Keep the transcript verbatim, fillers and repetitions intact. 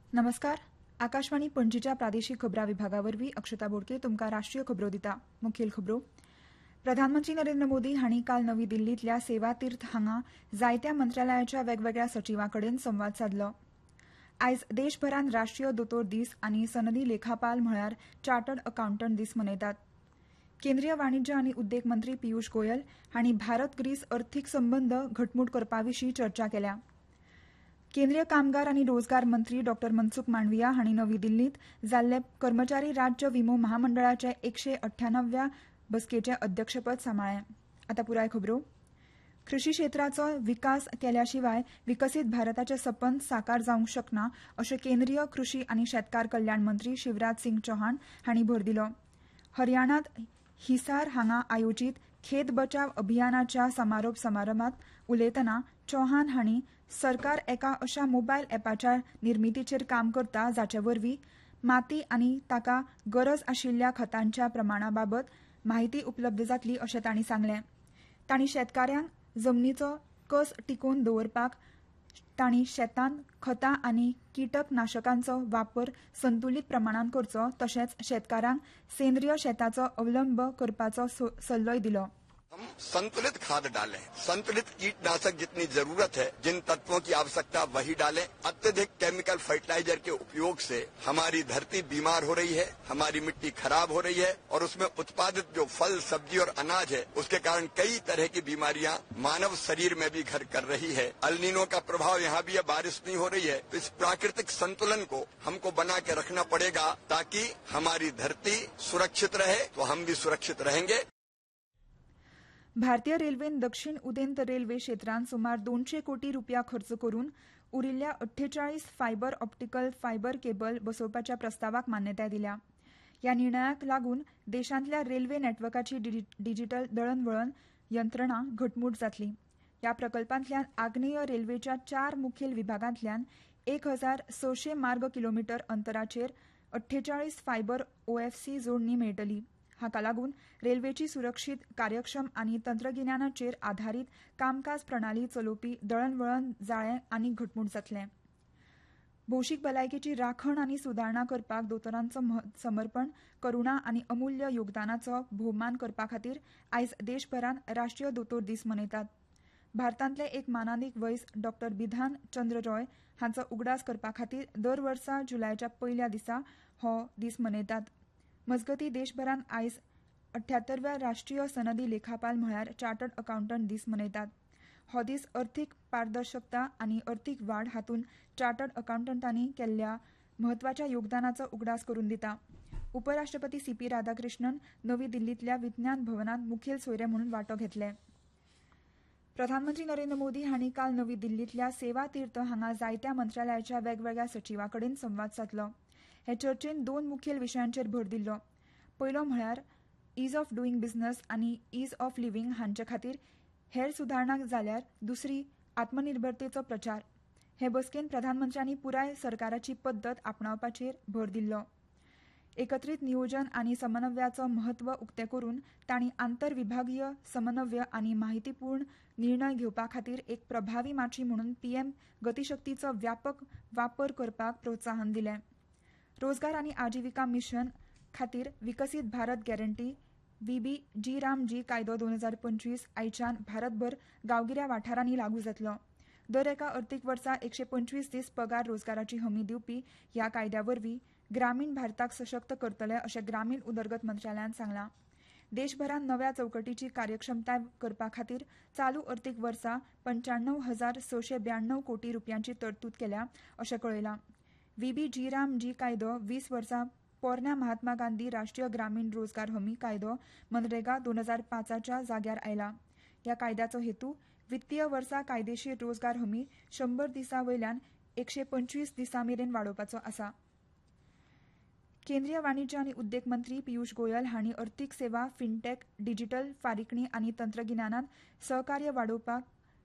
नमस्कार. आकाशवाणी पणजीच्या प्रादेशीक खबरां विभागावरवीं अक्षता बोडके तुमकां राष्ट्रीय खबरो दिता. मुखेल खबरो. प्रधानमंत्री नरेंद्र मोदी हांणी काल नवी दिल्लींतल्या सेवा तीर्थ हांगा जायत्या मंत्रालयाच्या वेगवेगळ्या सचिवां कडेन संवाद सादलो. आयज देशभरांत राष्ट्रीय दोतोर दीस आनी सनदी लेखापाल म्हळ्यार चार्टर्ड अकावंटंट दीस मनयतात. केंद्रीय वाणिज्य आनी उद्देग मंत्री पियुष गोयल हांणी भारत ग्रीस अर्थीक संबंद घटमूट करपा विशीं चर्चा केल्या. केंद्रीय कामगार आनी रोजगार मंत्री डॉ मनसुख मांडविया हांणी नवी दिल्लींत जाल्ले कर्मचारी राज्य विमो महामंडळाचे एकशे अठ्ठ्याण्णव्या बसकेचें अध्यक्षपद सांबाळ्ळें. आतां पुराय खबरो. कृशी क्षेत्राचो विकास केल्या शिवाय विकसीत भारताचें सपन साकार जावंक शकना अशें केंद्रीय कृशी आनी शेतकार कल्याण मंत्री शिवराज सिंग चौहान हांणी भर दिलो. हरियाणांत हिसार हांगा आयोजीत खेत बचाव अभियानाच्या समारोप समारंभात उलयतना चौहान हांणी सरकार एका अशा मोबायल ॲपाच्या निर्मितीचेर काम करता जाचे वरवीं माती आनी ताका गरज आशिल्ल्या खतांच्या प्रमाणाबाबत माहिती उपलब्ध जातली अशें तांणी सांगलें. तांणी शेतकाऱ्यांक जमनीचो कस टिकोवन दवरपाक तांणी शेतांत खतां आनी किटकनाशकांचो वापर संतुलीत प्रमाणांत करचो तशेंच शेतकारांक सेंद्रीय शेताचो अवलंब करपाचो सल्लोय दिलो. हम संतुलित खाद डालें, संतुलित कीटनाशक जितनी जरूरत है, जिन तत्वों की आवश्यकता वही डालें. अत्यधिक केमिकल फर्टिलाइजर के उपयोग से हमारी धरती बीमार हो रही है, हमारी मिट्टी खराब हो रही है और उसमें उत्पादित जो फल, सब्जी और अनाज है उसके कारण कई तरह की बीमारियां मानव शरीर में भी घर कर रही है. अल्नीनो का प्रभाव यहाँ भी है, बारिश नहीं हो रही है. तो इस प्राकृतिक संतुलन को हमको बना के रखना पड़ेगा ताकि हमारी धरती सुरक्षित रहे तो हम भी सुरक्षित रहेंगे. भारतीय रेल्वेन दक्षिण उदेंत रेल्वे क्षेत्रांत सुमार दोनशे कोटी रुपया खर्च करून उरिल्ल्या अठ्ठेचाळीस फायबर ऑप्टिकल फायबर केबल बसोवपाच्या प्रस्तावाक मान्यताय दिल्या. ह्या निर्णयाक लागून देशांतल्या रेल्वे नॅटवर्काची डिजिटल दळणवळण यंत्रणा घटमूट जातली. ह्या प्रकल्पांतल्यान आग्नेय रेल्वेच्या चार मुखेल विभागांतल्यान एक हजार सशे मार्ग किलोमीटर अंतराचेर अठ्ठेचाळीस फायबर ओएफसी जोडणी मेळटली. हाका लागून रेल्वेची सुरक्षीत कार्यक्षम आनी तंत्रगिन्यानाचेर आधारीत कामकाज प्रणाली चलोवपी दळणवळण जाळें आनीक घटमूट जातलें. भौशीक भलायकेची राखण आनी सुदारणा करपाक दोतोरांचो समर्पण करुणा आनी अमुल्य योगदानाचो भोवमान करपा खातीर आयज देशभरांत राष्ट्रीय दोतोर दीस मनयतात. भारतांतले एक मानानीक वैस डॉ बिधान चंद्र रॉय हांचो उगडास करपा खातीर दर वर्सा जुलयाच्या पयल्या दिसा हो दीस मनयतात. मजगतीं देशभरांत आयज अठ्ठ्यात्तरव्या राष्ट्रीय सनदी लेखापाल म्हळ्यार चार्टर्ड अकावंटंट दीस मनयतात. हो दीस अर्थीक पारदर्शकता आनी अर्थीक वाड हातूंत चार्टर्ड अकावंटंटांनी केल्ल्या म्हत्वाच्या योगदानाचो उगडास करून दिता. उपराष्ट्रपती सी पी राधाकृष्णन नवी दिल्लींतल्या विज्ञान भवनांत मुखेल सोयरे म्हणून वांटो घेतले. प्रधानमंत्री नरेंद्र मोदी हांणी काल नवी दिल्लींतल्या सेवा तीर्थ हांगा जायत्या मंत्रालयाच्या वेगवेगळ्या सचिवां कडेन संवाद सादलो. हे चर्चेन दोन मुखेल विशयांचेर भर दिल्लो. पयलो म्हळ्यार ईज ऑफ डुईंग बिझनेस आनी ईज ऑफ लिव्हिंग हांचे खातीर हेर सुदारणा जाल्यार दुसरी आत्मनिर्भरतेचो प्रचार. हे बसकेन प्रधानमंत्र्यांनी पुराय सरकाराची पद्दत आपणावपाचेर भर दिल्लो. एकत्रीत नियोजन आनी समन्वयाचो म्हत्व उक्तें करून तांणी आंतरविभागीय समन्वय आनी माहितीपूर्ण निर्णय घेवपा खातीर एक प्रभावी माची म्हणून पीएम गतीशक्तीचो व्यापक वापर करपाक प्रोत्साहन दिलें. रोजगार आनी आजिविका मिशन खातीर विकसीत भारत गॅरंटी व्हीबी जी रामजी कायदो दोन हजार पंचवीस आयच्यान भारतभर गांवगिऱ्या वाठारांनी लागू जातलो. दर एका अर्थीक वर्सा एकशे पंचवीस दीस पगार रोजगाराची हमी दिवपी ह्या कायद्या वरवीं ग्रामीण भारताक सशक्त करतले अशें ग्रामीण उदरगत मंत्रालयान सांगलां. देशभरांत नव्या चौकटीची कार्यक्षमताय करपा खातीर चालू अर्थीक वर्सा पंच्याण्णव हजार सशे ब्याण्णव कोटी रुपयांची तरतूद केल्या अशें कळयलां. व्हीबी जी रामजी कायदो वीस वर्सां पोरण्या महात्मा गांधी राष्ट्रीय ग्रामीण रोजगार हमी कायदो मनरेगा दोन हजार पांचाच्या जाग्यार आयला. ह्या कायद्याचो हेतू वित्तीय वर्सा कायदेशीर रोजगार हमी शंबर दिसां वयल्यान एकशे पंचवीस दिसां मेरेन वाडोवपाचो आसा. केंद्रीय वाणिज्य आनी उद्देग मंत्री पियुष गोयल हांणी अर्थीक सेवा, फिनटॅक, डिजिटल फारीकणी आनी तंत्रगिन्यानांत सहकार्य वाडोवपाक